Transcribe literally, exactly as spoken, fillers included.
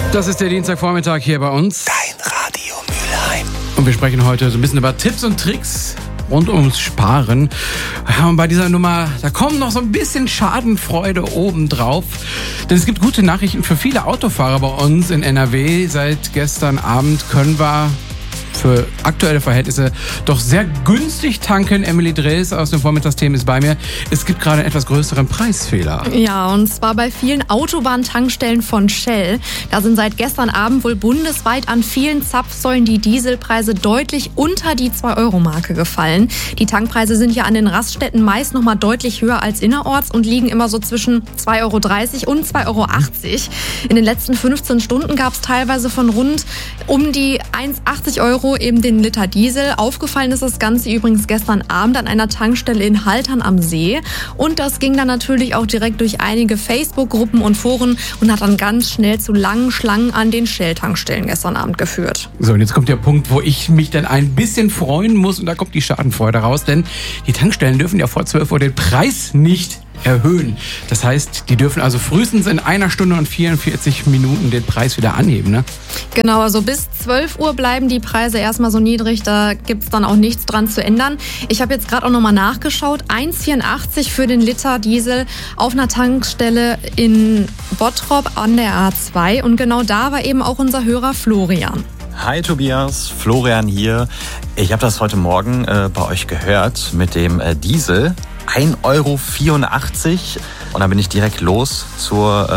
Das ist der Dienstagvormittag hier bei uns. Dein Radio Mülheim. Und wir sprechen heute so ein bisschen über Tipps und Tricks rund ums Sparen. Und bei dieser Nummer, da kommt noch so ein bisschen Schadenfreude obendrauf. Denn es gibt gute Nachrichten für viele Autofahrer bei uns in N R W. Seit gestern Abend können wir für aktuelle Verhältnisse doch sehr günstig tanken. Emily Drees aus dem Vormittagsthemen ist bei mir. Es gibt gerade einen etwas größeren Preisfehler. Ja, und zwar bei vielen Autobahntankstellen von Shell. Da sind seit gestern Abend wohl bundesweit an vielen Zapfsäulen die Dieselpreise deutlich unter die zwei-Euro-Marke gefallen. Die Tankpreise sind ja an den Raststätten meist noch mal deutlich höher als innerorts und liegen immer so zwischen zwei Euro dreißig und zwei Euro achtzig. In den letzten fünfzehn Stunden gab es teilweise von rund um die eins Komma achtzig Euro eben den Liter Diesel. Aufgefallen ist das Ganze übrigens gestern Abend an einer Tankstelle in Haltern am See. Und das ging dann natürlich auch direkt durch einige Facebook-Gruppen und Foren und hat dann ganz schnell zu langen Schlangen an den Shell-Tankstellen gestern Abend geführt. So, und jetzt kommt der Punkt, wo ich mich dann ein bisschen freuen muss und da kommt die Schadenfreude raus, denn die Tankstellen dürfen ja vor zwölf Uhr den Preis nicht erhöhen. Das heißt, die dürfen also frühestens in einer Stunde und vierundvierzig Minuten den Preis wieder anheben, ne? Genau, also bis zwölf Uhr bleiben die Preise erstmal so niedrig, da gibt's dann auch nichts dran zu ändern. Ich habe jetzt gerade auch nochmal nachgeschaut, eins Komma vierundachtzig für den Liter Diesel auf einer Tankstelle in Bottrop an der A zwei und genau da war eben auch unser Hörer Florian. Hi Tobias, Florian hier. Ich habe das heute Morgen äh, bei euch gehört mit dem äh, Diesel. ein Euro vierundachtzig und dann bin ich direkt los zur